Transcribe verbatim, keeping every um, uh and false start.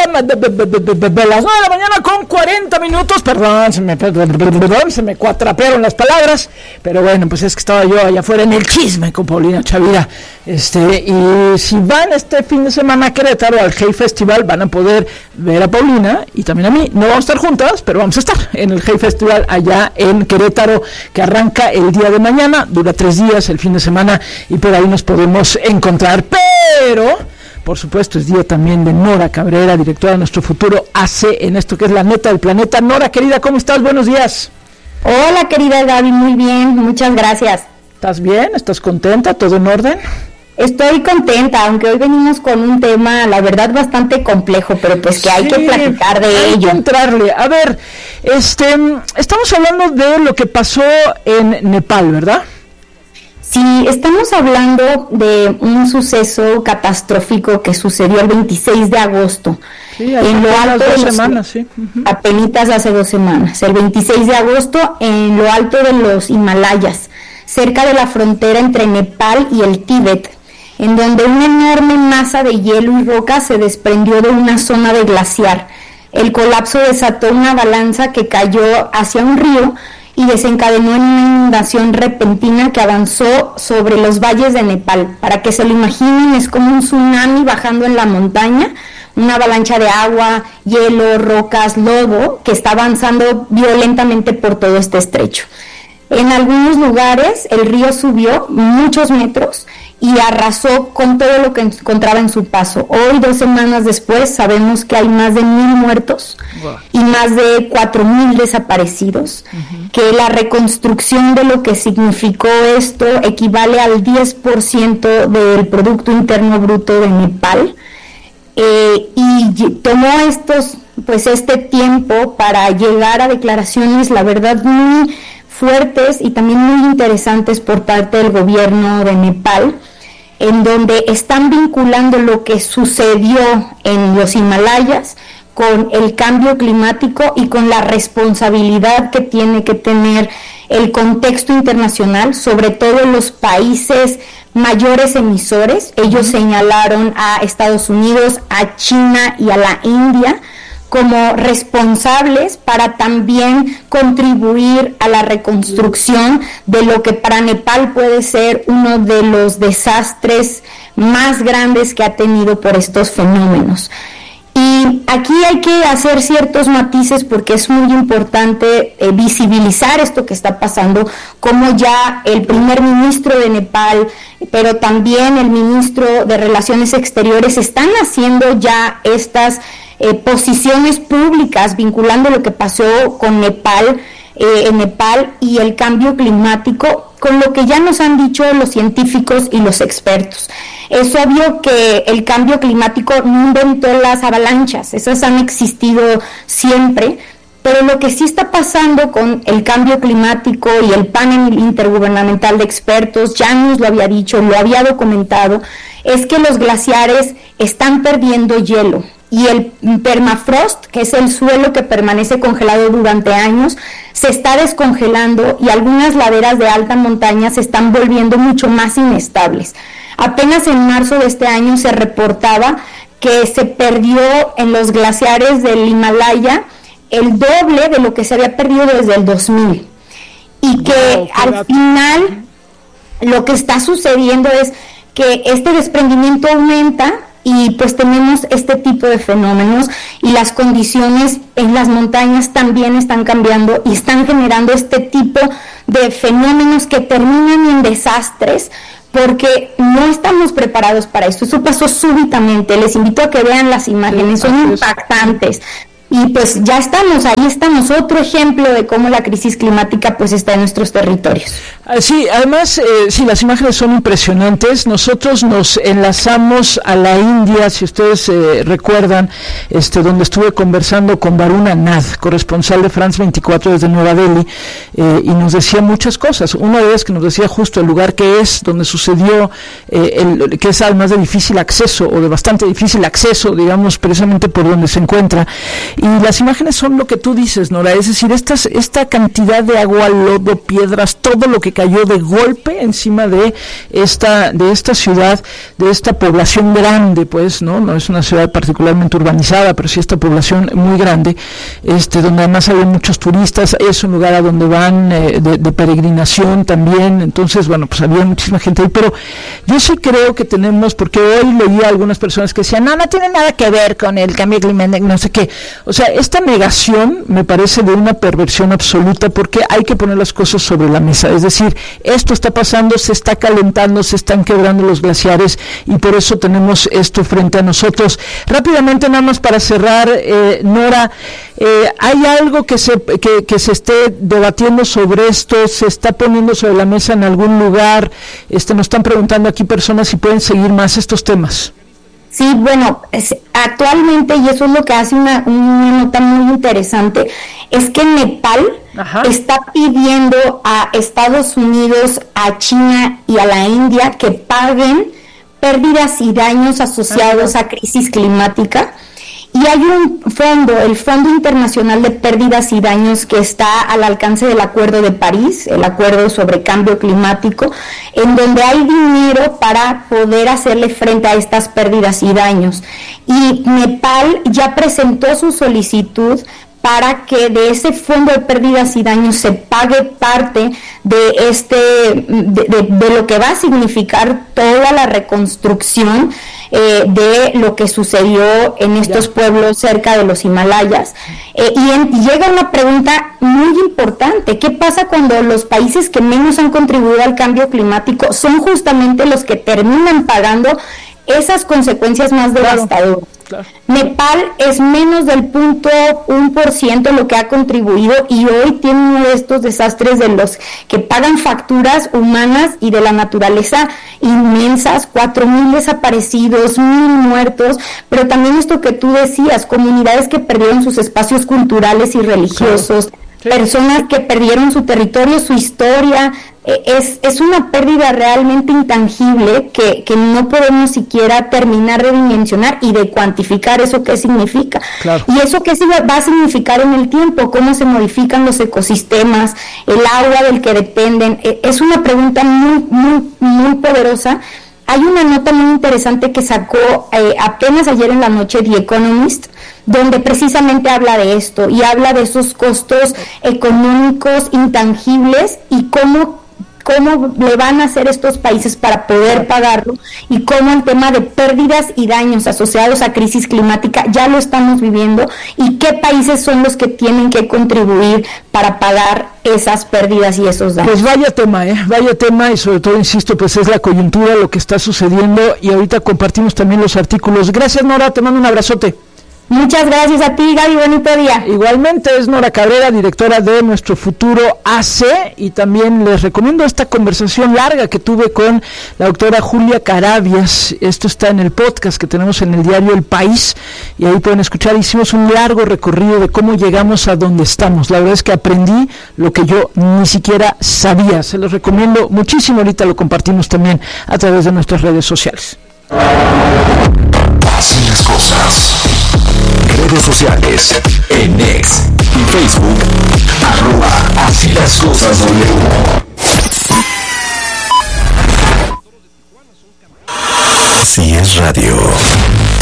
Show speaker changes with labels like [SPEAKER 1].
[SPEAKER 1] la, de, de, de, de, de, de las nueve de la mañana con cuarenta minutos, perdón, se me, perdón, se me cuatrapearon las palabras, pero bueno, pues es que estaba yo allá afuera en el chisme con Paulina Chavira, este, y si van este fin de semana a Querétaro al Hey Festival, van a poder ver a Paulina y también a mí. No vamos a estar juntas, pero vamos a estar en el Hey Festival allá en Querétaro, que arranca el día de mañana, dura tres días el fin de semana, y por ahí nos podemos encontrar, pero por supuesto es día también de Nora Cabrera, directora de Nuestro Futuro A C, en esto que es La Neta del Planeta. Nora, querida, ¿cómo estás? Buenos días.
[SPEAKER 2] Hola, querida Gaby, muy bien, muchas gracias.
[SPEAKER 1] ¿Estás bien? ¿Estás contenta? ¿Todo en orden?
[SPEAKER 2] Estoy contenta, aunque hoy venimos con un tema, la verdad, bastante complejo, pero pues que sí, hay que platicar de
[SPEAKER 1] hay
[SPEAKER 2] ello.
[SPEAKER 1] Que entrarle. A ver, este, estamos hablando de lo que pasó en Nepal, ¿verdad?
[SPEAKER 2] Sí, estamos hablando de un suceso catastrófico que sucedió el veintiséis de agosto.
[SPEAKER 1] Sí, hace en lo alto dos de los, semanas, sí. Uh-huh.
[SPEAKER 2] Apenitas hace dos semanas. El veintiséis de agosto en lo alto de los Himalayas, cerca de la frontera entre Nepal y el Tíbet, en donde una enorme masa de hielo y roca se desprendió de una zona de glaciar. El colapso desató una avalancha que cayó hacia un río y desencadenó en una inundación repentina que avanzó sobre los valles de Nepal. Para que se lo imaginen, es como un tsunami bajando en la montaña, una avalancha de agua, hielo, rocas, lodo, que está avanzando violentamente por todo este estrecho. En algunos lugares el río subió muchos metros y arrasó con todo lo que encontraba en su paso. Hoy, dos semanas después, sabemos que hay más de mil muertos wow. y más de cuatro mil desaparecidos, uh-huh. que la reconstrucción de lo que significó esto equivale al diez por ciento del Producto Interno Bruto de Nepal, eh, y tomó estos, pues este tiempo para llegar a declaraciones, la verdad, muy fuertes y también muy interesantes por parte del gobierno de Nepal, en donde están vinculando lo que sucedió en los Himalayas con el cambio climático y con la responsabilidad que tiene que tener el contexto internacional, sobre todo los países mayores emisores. Ellos señalaron a Estados Unidos, a China y a la India como responsables para también contribuir a la reconstrucción de lo que para Nepal puede ser uno de los desastres más grandes que ha tenido por estos fenómenos. Y aquí hay que hacer ciertos matices porque es muy importante eh, visibilizar esto que está pasando, como ya el primer ministro de Nepal, pero también el ministro de Relaciones Exteriores están haciendo ya estas Eh, posiciones públicas vinculando lo que pasó con Nepal, eh, en Nepal y el cambio climático, con lo que ya nos han dicho los científicos y los expertos. Es obvio que el cambio climático no inventó las avalanchas, esas han existido siempre, pero lo que sí está pasando con el cambio climático y el panel intergubernamental de expertos, ya nos lo había dicho, lo había documentado, es que los glaciares están perdiendo hielo. Y el permafrost, que es el suelo que permanece congelado durante años, se está descongelando y algunas laderas de alta montaña se están volviendo mucho más inestables. Apenas en marzo de este año se reportaba que se perdió en los glaciares del Himalaya el doble de lo que se había perdido desde el dos mil. Y que wow, al final lo que está sucediendo es que este desprendimiento aumenta y pues tenemos este tipo de fenómenos y las condiciones en las montañas también están cambiando y están generando este tipo de fenómenos que terminan en desastres porque no estamos preparados para esto. Eso pasó súbitamente. Les invito a que vean las imágenes, son impactantes. Y pues ya estamos, ahí estamos, otro ejemplo de cómo la crisis climática pues está en nuestros territorios.
[SPEAKER 1] Sí, además, eh, sí, las imágenes son impresionantes. Nosotros nos enlazamos a la India, si ustedes eh, recuerdan, este, donde estuve conversando con Varun Anand, corresponsal de France veinticuatro desde Nueva Delhi, eh, y nos decía muchas cosas. Una de ellas que nos decía justo el lugar que es, donde sucedió, eh, el, que es además de difícil acceso, o de bastante difícil acceso, digamos, precisamente por donde se encuentra. y las imágenes son lo que tú dices, Nora, es decir, estas, esta cantidad de agua, lodo, piedras, todo lo que cayó de golpe encima de esta, de esta ciudad, de esta población grande, pues, ¿no? No es una ciudad particularmente urbanizada, pero sí esta población muy grande, este, donde además hay muchos turistas, es un lugar a donde van eh, de, de peregrinación también, entonces, bueno, pues había muchísima gente ahí, pero yo sí creo que tenemos, porque hoy leía a algunas personas que decían, no, no tiene nada que ver con el cambio climático, no sé qué, o sea, esta negación me parece de una perversión absoluta, porque hay que poner las cosas sobre la mesa, es decir, esto está pasando, se está calentando, se están quebrando los glaciares, y por eso tenemos esto frente a nosotros. Rápidamente, nada más para cerrar, eh, Nora, eh, ¿hay algo que se, que, que se esté debatiendo sobre esto? ¿Se está poniendo sobre la mesa en algún lugar? Este, nos están preguntando aquí personas si pueden seguir más estos temas.
[SPEAKER 2] Sí, bueno, es, actualmente, y eso es lo que hace una, una nota muy interesante, es que Nepal Ajá. está pidiendo a Estados Unidos, a China y a la India que paguen pérdidas y daños asociados Ajá. a crisis climática. Y hay un fondo, el Fondo Internacional de Pérdidas y Daños, que está al alcance del Acuerdo de París, el Acuerdo sobre Cambio Climático, en donde hay dinero para poder hacerle frente a estas pérdidas y daños. Y Nepal ya presentó su solicitud para que de ese fondo de pérdidas y daños se pague parte de este de, de, de lo que va a significar toda la reconstrucción eh, de lo que sucedió en estos pueblos cerca de los Himalayas. Eh, y, en, y llega una pregunta muy importante: ¿qué pasa cuando los países que menos han contribuido al cambio climático son justamente los que terminan pagando esas consecuencias más devastadoras? Claro. Nepal es menos del punto un por ciento lo que ha contribuido, y hoy tiene uno de estos desastres de los que pagan facturas humanas y de la naturaleza inmensas, cuatro mil desaparecidos, mil muertos, pero también esto que tú decías, comunidades que perdieron sus espacios culturales y religiosos, claro. Sí. Personas que perdieron su territorio, su historia. Es, es una pérdida realmente intangible que, que no podemos siquiera terminar de dimensionar y de cuantificar eso qué significa. Claro. Y eso qué va a significar en el tiempo, cómo se modifican los ecosistemas, el agua del que dependen. Es una pregunta muy, muy, muy poderosa. Hay una nota muy interesante que sacó eh, apenas ayer en la noche The Economist, donde precisamente habla de esto y habla de esos costos económicos intangibles y cómo cómo le van a hacer estos países para poder pagarlo, y cómo el tema de pérdidas y daños asociados a crisis climática ya lo estamos viviendo, y qué países son los que tienen que contribuir para pagar esas pérdidas y esos daños.
[SPEAKER 1] Pues vaya tema, ¿eh? Vaya tema, y sobre todo, insisto, pues es la coyuntura, lo que está sucediendo, y ahorita compartimos también los artículos. Gracias, Nora, te mando un abrazote.
[SPEAKER 2] Muchas gracias a ti, Gaby, bonito día.
[SPEAKER 1] Igualmente, es Nora Cabrera, directora de Nuestro Futuro A C, y también les recomiendo esta conversación larga que tuve con la doctora Julia Carabias. Esto está en el podcast que tenemos en el diario El País, y ahí pueden escuchar. Hicimos un largo recorrido de cómo llegamos a donde estamos. La verdad es que aprendí lo que yo ni siquiera sabía. Se los recomiendo muchísimo. Ahorita lo compartimos también a través de nuestras redes sociales.
[SPEAKER 3] Así las cosas. Redes sociales, en X y Facebook, arroba Así las cosas W. Así es radio.